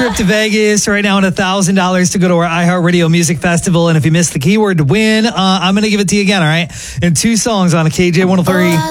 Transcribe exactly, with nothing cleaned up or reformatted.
trip to Vegas right now and one thousand dollars to go to our iHeartRadio Music Festival. And if you missed the keyword to win, uh, I'm going to give it to you again, all right? In two songs on a K J one oh three.